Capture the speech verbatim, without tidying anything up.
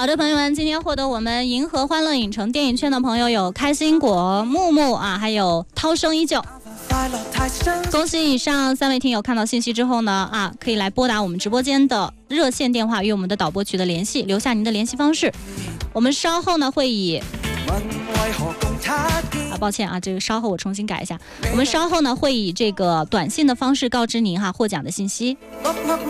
好的，朋友们，今天获得我们银河欢乐影城电影券的朋友有开心果、木木啊，还有涛声依旧。恭喜以上三位听友看到信息之后呢，啊，可以来拨打我们直播间的热线电话与我们的导播取得联系，留下您的联系方式。我们稍后呢会以。啊，抱歉啊，这个稍后我重新改一下。我们稍后呢会以这个短信的方式告知您哈获奖的信息。